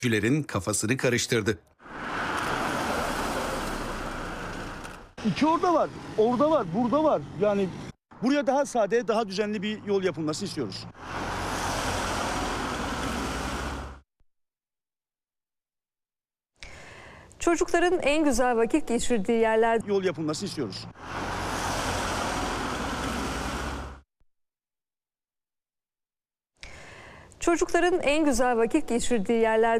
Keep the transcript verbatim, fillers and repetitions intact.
Güler'in kafasını karıştırdı. İki orada var, orada var, burada var. Yani buraya daha sade, daha düzenli bir yol yapılmasını istiyoruz. Çocukların en güzel vakit geçirdiği yerler Yol yapılmasını istiyoruz. Çocukların en güzel vakit geçirdiği yerler